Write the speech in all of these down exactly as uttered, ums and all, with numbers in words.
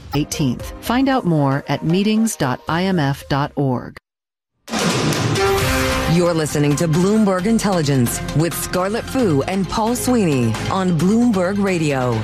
eighteenth. Find out more at meetings dot I M F dot org. You're listening to Bloomberg Intelligence with Scarlett Fu and Paul Sweeney on Bloomberg Radio.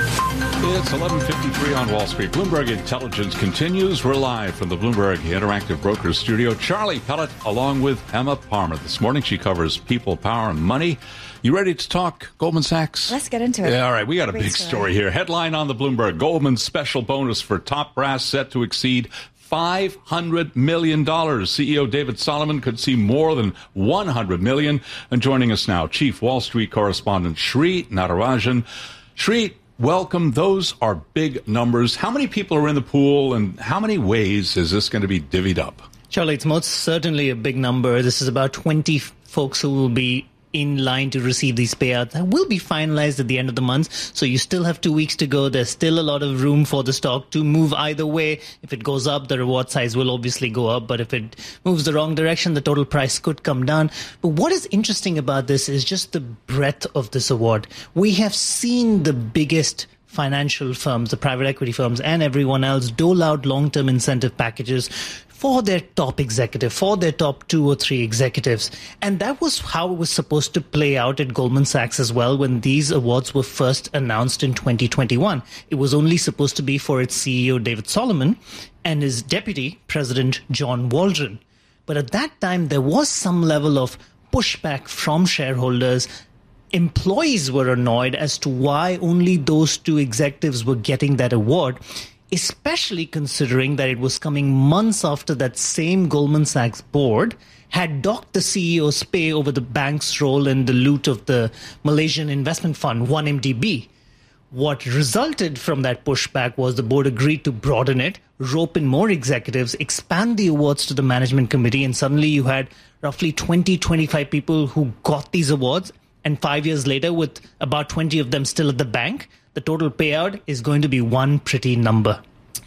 It's eleven fifty-three on Wall Street. Bloomberg Intelligence continues. We're live from the Bloomberg Interactive Brokers studio. Charlie Pellet along with Emma Palmer. This morning she covers people, power, and money. You ready to talk Goldman Sachs? Let's get into it. Yeah, all right, we got a Great big story. story here. Headline on the Bloomberg. Goldman's special bonus for top brass set to exceed five hundred million dollars. C E O David Solomon could see more than one hundred million dollars. And joining us now, Chief Wall Street correspondent Sri Natarajan. Sri, welcome. Those are big numbers. How many people are in the pool, and how many ways is this going to be divvied up? Charlie, it's most certainly a big number. This is about twenty folks who will be in line to receive these payouts. That will be finalized at the end of the month. So you still have two weeks to go. There's still a lot of room for the stock to move either way. If it goes up, the reward size will obviously go up. But if it moves the wrong direction, the total price could come down. But what is interesting about this is just the breadth of this award. We have seen the biggest financial firms, the private equity firms, and everyone else dole out long-term incentive packages for their top executive, for their top two or three executives. And that was how it was supposed to play out at Goldman Sachs as well when these awards were first announced in twenty twenty-one. It was only supposed to be for its C E O, David Solomon, and his deputy, President John Waldron. But at that time, there was some level of pushback from shareholders. Employees were annoyed as to why only those two executives were getting that award, especially considering that it was coming months after that same Goldman Sachs board had docked the C E O's pay over the bank's role in the loot of the Malaysian investment fund, one M D B. What resulted from that pushback was the board agreed to broaden it, rope in more executives, expand the awards to the management committee, and suddenly you had roughly twenty, twenty-five people who got these awards. And five years later, with about twenty of them still at the bank, the total payout is going to be one pretty number.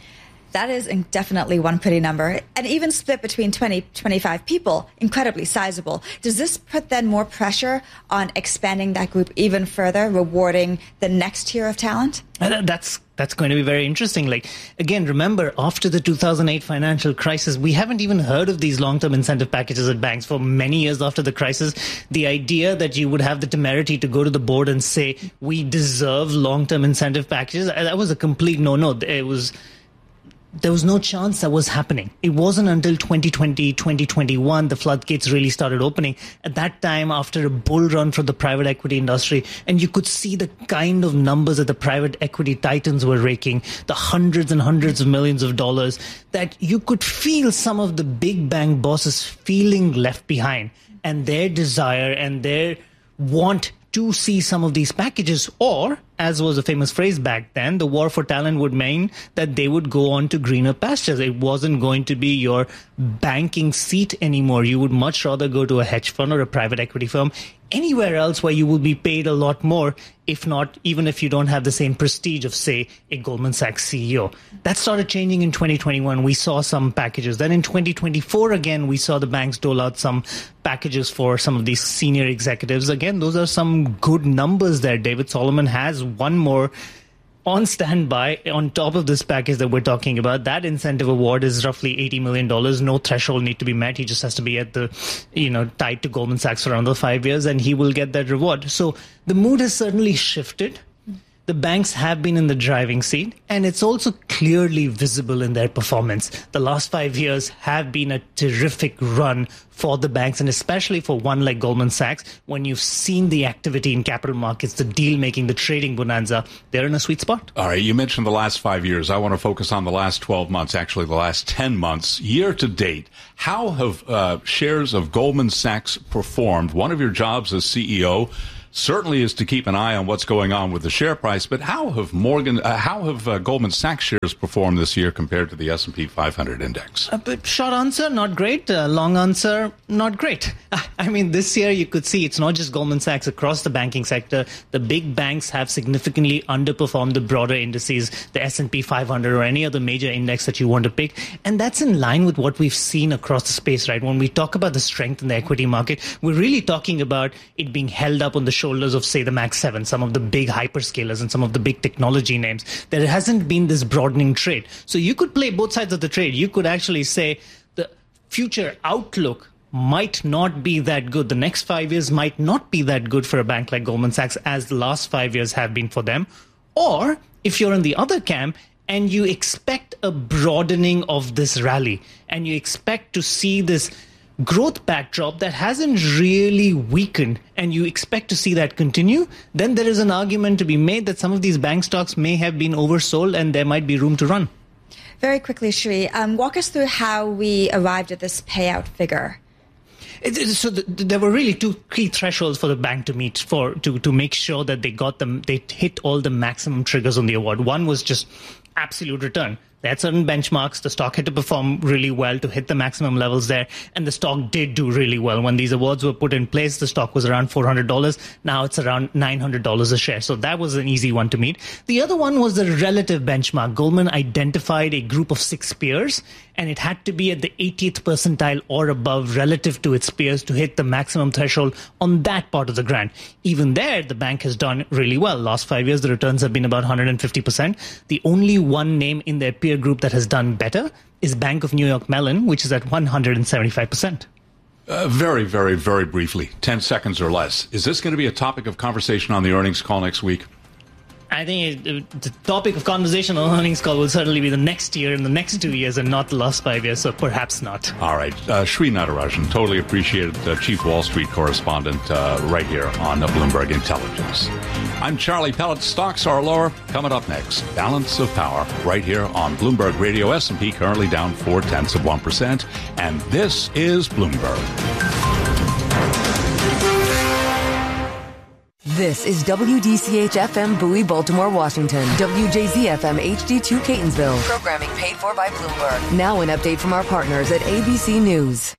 That is definitely one pretty number. And even split between twenty, twenty-five people, incredibly sizable. Does this put then more pressure on expanding that group even further, rewarding the next tier of talent? And that's that's going to be very interesting. Like, again, remember, after the two thousand eight financial crisis, we haven't even heard of these long-term incentive packages at banks for many years after the crisis. The idea that you would have the temerity to go to the board and say, we deserve long-term incentive packages, that was a complete no-no. It was... There was no chance that was happening. It wasn't until twenty twenty, twenty twenty-one, the floodgates really started opening. At that time, after a bull run for the private equity industry, and you could see the kind of numbers that the private equity titans were raking, the hundreds and hundreds of millions of dollars, that you could feel some of the big bank bosses feeling left behind, and their desire and their want to see some of these packages, or, as was a famous phrase back then, the war for talent would mean that they would go on to greener pastures. It wasn't going to be your banking seat anymore. You would much rather go to a hedge fund or a private equity firm, anywhere else where you will be paid a lot more, if not, even if you don't have the same prestige of, say, a Goldman Sachs C E O. That started changing in twenty twenty-one. We saw some packages. Then in twenty twenty-four, again, we saw the banks dole out some packages for some of these senior executives. Again, those are some good numbers there. David Solomon has one more on standby on top of this package that we're talking about. That incentive award is roughly eighty million dollars. No threshold need to be met. He just has to be at the, you know, tied to Goldman Sachs for another five years and he will get that reward. So the mood has certainly shifted. The banks have been in the driving seat, and it's also clearly visible in their performance. The last five years have been a terrific run for the banks, and especially for one like Goldman Sachs. When you've seen the activity in capital markets, the deal-making, the trading bonanza, they're in a sweet spot. All right, you mentioned the last five years. I want to focus on the last twelve months, actually the last ten months. Year to date, how have uh, shares of Goldman Sachs performed? One of your jobs as C E O certainly is to keep an eye on what's going on with the share price, but how have Morgan, uh, how have uh, Goldman Sachs shares performed this year compared to the S and P five hundred index? Uh, but short answer, not great. Uh, long answer, not great. I mean, this year you could see it's not just Goldman Sachs across the banking sector. The big banks have significantly underperformed the broader indices, the S and P five hundred or any other major index that you want to pick. And that's in line with what we've seen across the space, right? When we talk about the strength in the equity market, we're really talking about it being held up on the shoulders shoulders of, say, the Mag seven, some of the big hyperscalers and some of the big technology names. There hasn't been this broadening trade. So you could play both sides of the trade. You could actually say the future outlook might not be that good. The next five years might not be that good for a bank like Goldman Sachs as the last five years have been for them. Or if you're in the other camp and you expect a broadening of this rally and you expect to see this growth backdrop that hasn't really weakened and you expect to see that continue, then there is an argument to be made that some of these bank stocks may have been oversold and there might be room to run. Very quickly, Shri, um, walk us through how we arrived at this payout figure. It, it, so the, there were really two key thresholds for the bank to meet for to, to make sure that they got them, they hit all the maximum triggers on the award. One was just absolute return. They had certain benchmarks. The stock had to perform really well to hit the maximum levels there. And the stock did do really well. When these awards were put in place, the stock was around four hundred dollars. Now it's around nine hundred dollars a share. So that was an easy one to meet. The other one was the relative benchmark. Goldman identified a group of six peers, and it had to be at the eightieth percentile or above relative to its peers to hit the maximum threshold on that part of the grant. Even there, the bank has done really well. Last five years, the returns have been about one hundred fifty percent. The only one name in their peer group that has done better is Bank of New York Mellon, which is at one hundred seventy-five percent. Uh, very, very, very briefly, ten seconds or less. Is this going to be a topic of conversation on the earnings call next week? I think it, the topic of conversation on earnings call will certainly be the next year and the next two years and not the last five years, so perhaps not. All right. Uh, Shri Natarajan, totally appreciated, uh, Chief Wall Street correspondent uh, right here on uh, Bloomberg Intelligence. I'm Charlie Pellet. Stocks are lower. Coming up next, Balance of Power right here on Bloomberg Radio. S and P currently down four-tenths of one percent. And this is Bloomberg. This is W D C H F M Bowie, Baltimore, Washington. W J Z F M H D two Catonsville. Programming paid for by Bloomberg. Now an update from our partners at A B C News.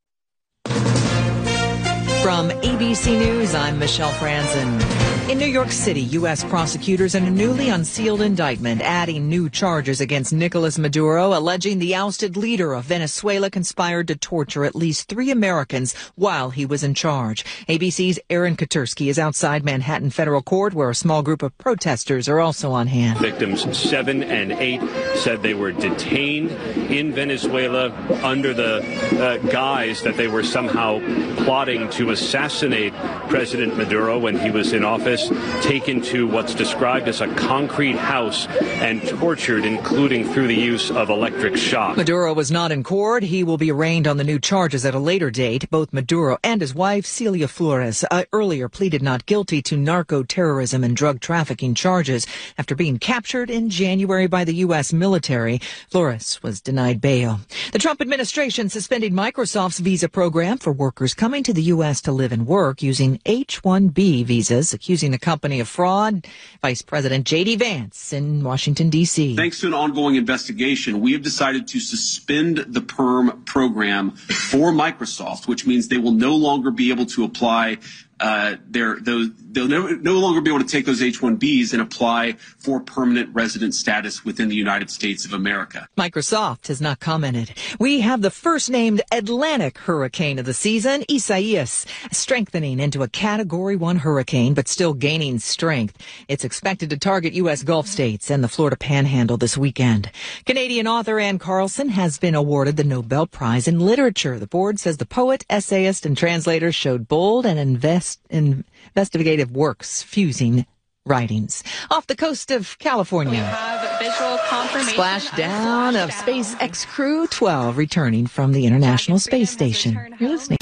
From A B C News, I'm Michelle Franzen. In New York City, U S prosecutors in a newly unsealed indictment adding new charges against Nicolas Maduro, alleging the ousted leader of Venezuela conspired to torture at least three Americans while he was in charge. A B C's Aaron Katursky is outside Manhattan Federal Court, where a small group of protesters are also on hand. Victims seven and eight said they were detained in Venezuela under the uh, guise that they were somehow plotting to assassinate President Maduro when he was in office, taken to what's described as a concrete house and tortured, including through the use of electric shock. Maduro was not in court. He will be arraigned on the new charges at a later date. Both Maduro and his wife, Celia Flores, uh, earlier pleaded not guilty to narco-terrorism and drug trafficking charges after being captured in January by the U S military. Flores was denied bail. The Trump administration suspended Microsoft's visa program for workers coming to the U S to live and work using H one B visas, accusing the company of fraud. Vice President J D Vance in Washington, D C. Thanks to an ongoing investigation, we have decided to suspend the PERM program for Microsoft, which means they will no longer be able to apply Uh, they're, those, they'll no, no longer be able to take those H one Bs and apply for permanent resident status within the United States of America. Microsoft has not commented. We have the first named Atlantic hurricane of the season, Isaias, strengthening into a Category one hurricane, but still gaining strength. It's expected to target U S Gulf states and the Florida Panhandle this weekend. Canadian author Anne Carlson has been awarded the Nobel Prize in Literature. The board says the poet, essayist, and translator showed bold and invest investigative works fusing writings. Off the coast of California, we have visual confirmation splashdown of SpaceX Crew twelve returning from the International Space Station. You're listening.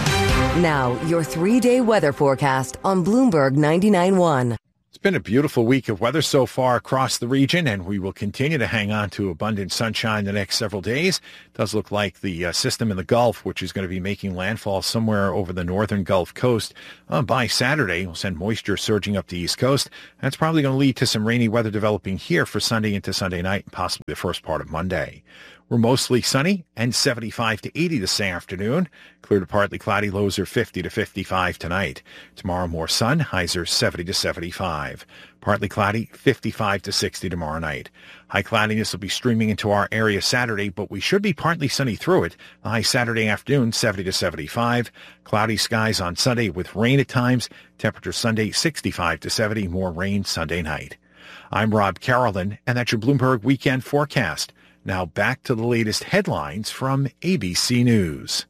Now, your three-day weather forecast on Bloomberg ninety-nine point one. It's been a beautiful week of weather so far across the region, and we will continue to hang on to abundant sunshine the next several days. It does look like the uh, system in the Gulf, which is going to be making landfall somewhere over the northern Gulf Coast uh, by Saturday, will send moisture surging up the East Coast. That's probably going to lead to some rainy weather developing here for Sunday into Sunday night and possibly the first part of Monday. We're mostly sunny and seventy-five to eighty this afternoon. Clear to partly cloudy, lows are fifty to fifty-five tonight. Tomorrow more sun, highs are seventy to seventy-five. fifty-five. Partly cloudy, fifty-five to sixty tomorrow night. High cloudiness will be streaming into our area Saturday, but we should be partly sunny through it. The high Saturday afternoon, seventy to seventy-five. Cloudy skies on Sunday with rain at times. Temperature Sunday, sixty-five to seventy. More rain Sunday night. I'm Rob Carolyn, and that's your Bloomberg Weekend Forecast. Now back to the latest headlines from A B C News.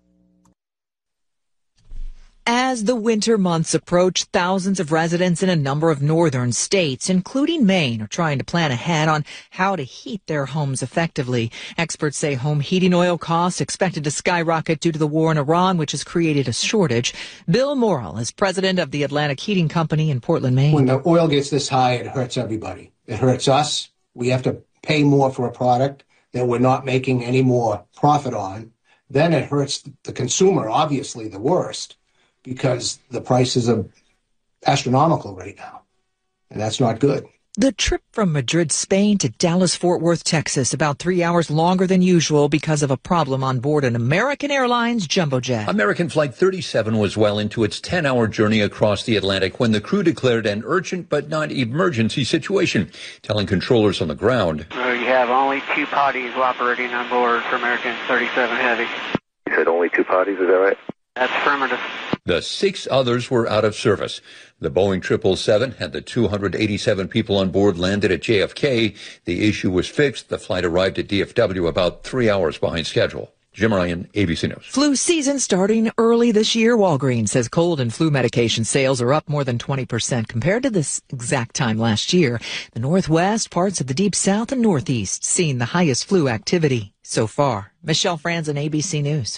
As the winter months approach, thousands of residents in a number of northern states, including Maine, are trying to plan ahead on how to heat their homes effectively. Experts say home heating oil costs expected to skyrocket due to the war in Iran, which has created a shortage. Bill Morrill is president of the Atlantic Heating Company in Portland, Maine. When the oil gets this high, it hurts everybody. It hurts us. We have to pay more for a product that we're not making any more profit on. Then it hurts the consumer, obviously the worst, because the prices are astronomical right now, and that's not good. The trip from Madrid, Spain to Dallas-Fort Worth, Texas, about three hours longer than usual because of a problem on board an American Airlines jumbo jet. American Flight thirty-seven was well into its ten-hour journey across the Atlantic when the crew declared an urgent but not emergency situation, telling controllers on the ground. Uh, you have only two potties operating on board for American thirty-seven Heavy. You said only two potties, is that right? That's affirmative. The six others were out of service. The Boeing triple seven had the two hundred eighty-seven people on board landed at J F K. The issue was fixed. The flight arrived at D F W about three hours behind schedule. Jim Ryan, A B C News. Flu season starting early this year. Walgreens says cold and flu medication sales are up more than twenty percent compared to this exact time last year. The Northwest, parts of the Deep South and Northeast seeing the highest flu activity so far. Michelle Franzen, A B C News.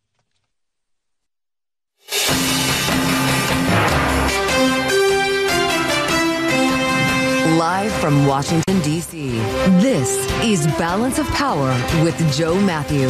Live from Washington, D C, this is Balance of Power with Joe Matthew.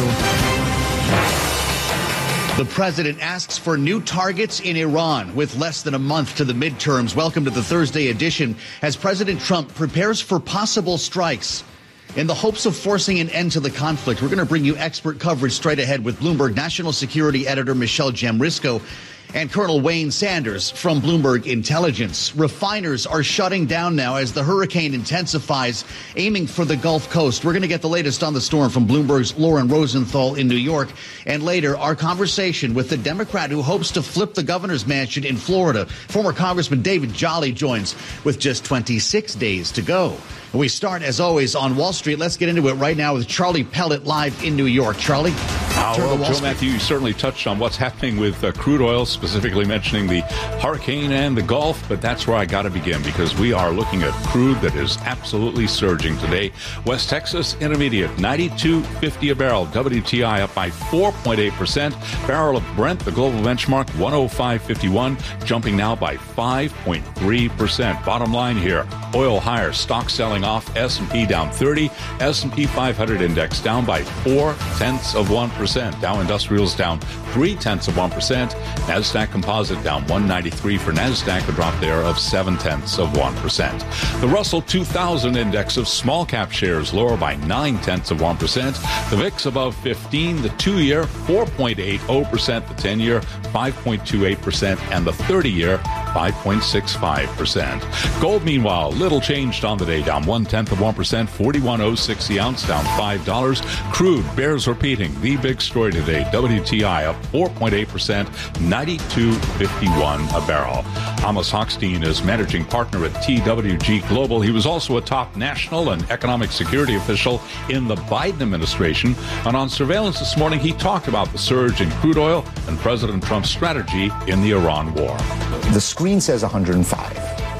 The president asks for new targets in Iran with less than a month to the midterms. Welcome to the Thursday edition as President Trump prepares for possible strikes. In the hopes of forcing an end to the conflict, we're going to bring you expert coverage straight ahead with Bloomberg National Security Editor Michelle Jamrisco and Colonel Wayne Sanders from Bloomberg Intelligence. Refiners are shutting down now as the hurricane intensifies, aiming for the Gulf Coast. We're going to get the latest on the storm from Bloomberg's Lauren Rosenthal in New York. And later, our conversation with the Democrat who hopes to flip the governor's mansion in Florida. Former Congressman David Jolly joins with just twenty-six days to go. We start, as always, on Wall Street. Let's get into it right now with Charlie Pellet live in New York. Charlie? Uh, well, Joe Street. Matthew, you certainly touched on what's happening with uh, crude oil, specifically mentioning the hurricane and the Gulf, but that's where I got to begin because we are looking at crude that is absolutely surging today. West Texas Intermediate, ninety-two fifty a barrel. W T I up by four point eight percent. Barrel of Brent, the global benchmark, one oh five fifty-one, jumping now by five point three percent. Bottom line here, oil higher, stock selling off, S and P down thirty, S and P five hundred index down by four tenths of one percent. Dow Industrials down three tenths of one percent. NASDAQ Composite down one ninety-three for NASDAQ, a drop there of seven tenths of one percent. The Russell two thousand index of small cap shares lower by nine tenths of one percent. The V I X above fifteen, the two-year four point eight zero percent, the ten-year five point two eight percent, and the thirty-year five point six five percent. Gold, meanwhile, little changed on the day, down one tenth of one percent, forty-one oh six the ounce, down five dollars. Crude bears repeating the big story today. W T I up four point eight percent, ninety-two fifty-one a barrel. Amos Hochstein is managing partner at T W G Global. He was also a top national and economic security official in the Biden administration. And on surveillance this morning, he talked about the surge in crude oil and President Trump's strategy in the Iran war. The screen says one hundred five.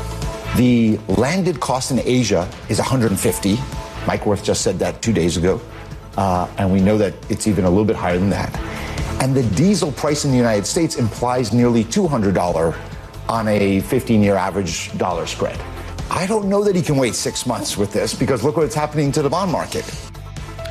The landed cost in Asia is one hundred fifty. Mike Wirth just said that two days ago. Uh, and we know that it's even a little bit higher than that. And the diesel price in the United States implies nearly two hundred dollars on a fifteen-year average dollar spread. I don't know that he can wait six months with this because look what's happening to the bond market.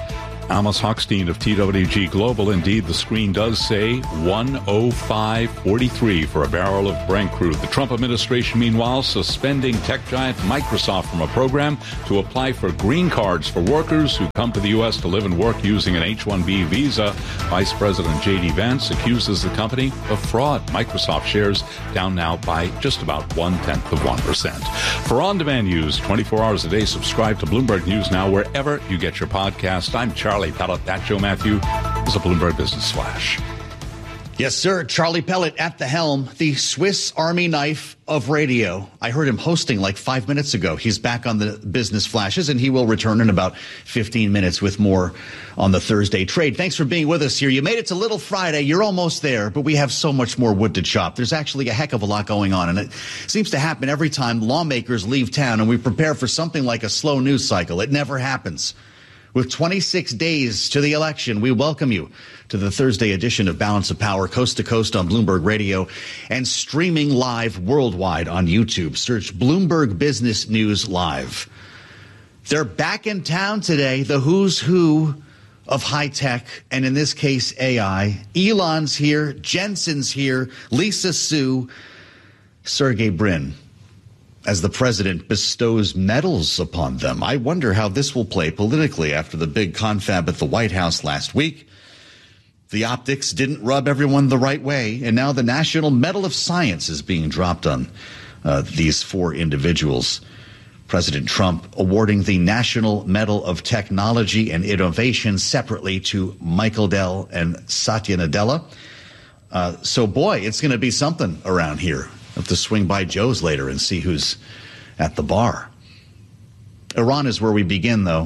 Amos Hochstein of T W G Global. Indeed, the screen does say one oh five forty-three for a barrel of Brent crude. The Trump administration, meanwhile, suspending tech giant Microsoft from a program to apply for green cards for workers who come to the U S to live and work using an H one B visa. Vice President J D Vance accuses the company of fraud. Microsoft shares down now by just about one-tenth of one percent. For on-demand news, twenty-four hours a day, subscribe to Bloomberg News Now wherever you get your podcast. I'm Charlie Pellet. That Joe Matthew is a Bloomberg Business Flash. Yes, sir. Charlie Pellet at the helm, the Swiss Army knife of radio. I heard him hosting like five minutes ago. He's back on the Business Flashes, and he will return in about fifteen minutes with more on the Thursday trade. Thanks for being with us here. You made it to Little Friday. You're almost there, but we have so much more wood to chop. There's actually a heck of a lot going on, and it seems to happen every time lawmakers leave town and we prepare for something like a slow news cycle. It never happens. With twenty-six days to the election, we welcome you to the Thursday edition of Balance of Power, coast to coast on Bloomberg Radio and streaming live worldwide on YouTube. Search Bloomberg Business News Live. They're back in town today, the who's who of high tech, and in this case, A I. Elon's here, Jensen's here, Lisa Su, Sergey Brin, as the president bestows medals upon them. I wonder how this will play politically after the big confab at the White House last week. The optics didn't rub everyone the right way, and now the National Medal of Science is being dropped on uh, these four individuals. President Trump awarding the National Medal of Technology and Innovation separately to Michael Dell and Satya Nadella. Uh, so, boy, it's going to be something around here. I have to swing by Joe's later and see who's at the bar. Iran is where we begin, though.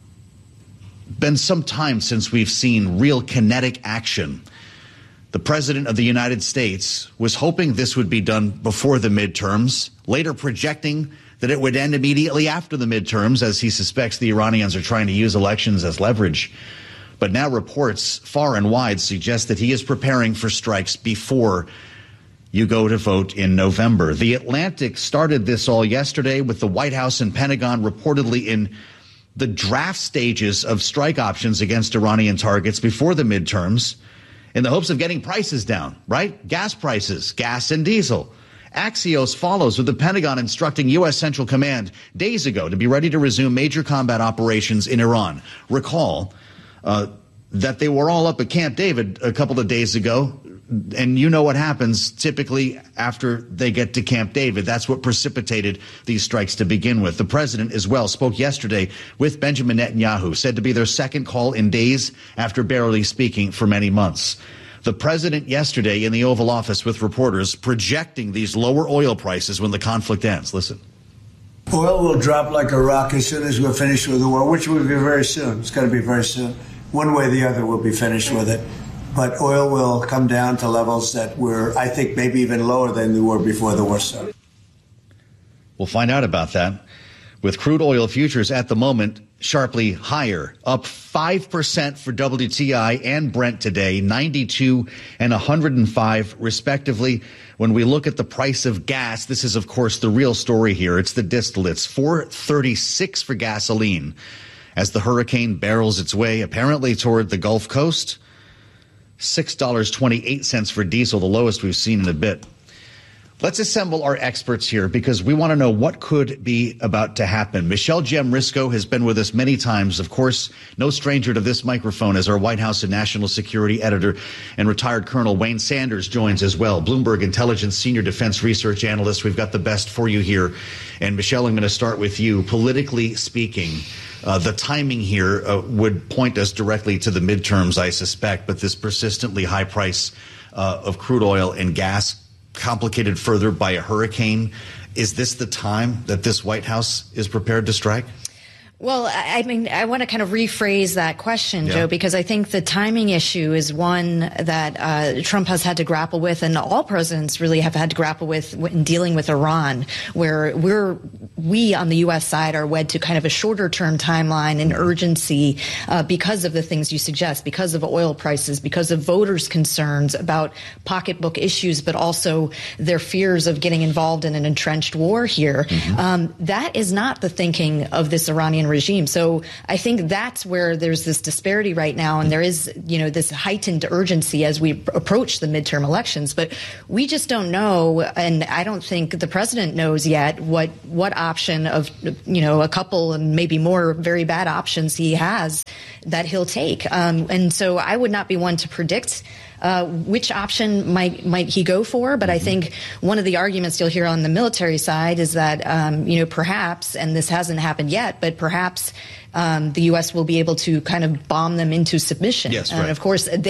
Been some time since we've seen real kinetic action. The President of the United States was hoping this would be done before the midterms, later projecting that it would end immediately after the midterms, as he suspects the Iranians are trying to use elections as leverage. But now reports far and wide suggest that he is preparing for strikes before you go to vote in November. The Atlantic started this all yesterday with the White House and Pentagon reportedly in the draft stages of strike options against Iranian targets before the midterms in the hopes of getting prices down, right? Gas prices, gas and diesel. Axios follows with the Pentagon instructing U S Central Command days ago to be ready to resume major combat operations in Iran. Recall uh, that they were all up at Camp David a couple of days ago. And you know what happens typically after they get to Camp David. That's what precipitated these strikes to begin with. The president as well spoke yesterday with Benjamin Netanyahu, said to be their second call in days after barely speaking for many months. The president yesterday in the Oval Office with reporters projecting these lower oil prices when the conflict ends. Listen. Oil will drop like a rock as soon as we're finished with the war, which will be very soon. It's going to be very soon. One way or the other, we'll be finished with it. But oil will come down to levels that were, I think, maybe even lower than they were before the war started. We'll find out about that. With crude oil futures at the moment sharply higher, up five percent for W T I and Brent today, ninety-two and one hundred five respectively. When we look at the price of gas, this is, of course, the real story here. It's the distillates, four thirty-six for gasoline as the hurricane barrels its way apparently toward the Gulf Coast. six dollars and twenty-eight cents for diesel, the lowest we've seen in a bit. Let's assemble our experts here because we want to know what could be about to happen. Michelle Jamrisco has been with us many times. Of course, no stranger to this microphone as our White House and national security editor, and retired Colonel Wayne Sanders joins as well. Bloomberg Intelligence Senior Defense Research Analyst. We've got the best for you here. And Michelle, I'm going to start with you. Politically speaking, Uh, the timing here uh, would point us directly to the midterms, I suspect, but this persistently high price uh, of crude oil and gas, complicated further by a hurricane. Is this the time that this White House is prepared to strike? Well, I mean, I want to kind of rephrase that question, yeah. Joe, because I think the timing issue is one that uh, Trump has had to grapple with, and all presidents really have had to grapple with in dealing with Iran, where we're we on the U S side are wed to kind of a shorter term timeline and urgency uh, because of the things you suggest, because of oil prices, because of voters' concerns about pocketbook issues, but also their fears of getting involved in an entrenched war here. Mm-hmm. Um, that is not the thinking of this Iranian Iranian regime. So I think that's where there's this disparity right now, and there is, you know, this heightened urgency as we approach the midterm elections. But we just don't know, and I don't think the president knows yet what what option of, you know, a couple and maybe more very bad options he has that he'll take. Um, and so I would not be one to predict Uh, which option might might he go for? But I think one of the arguments you'll hear on the military side is that, um, you know, perhaps, and this hasn't happened yet, but perhaps um, the U S will be able to kind of bomb them into submission. Yes, and right. of course,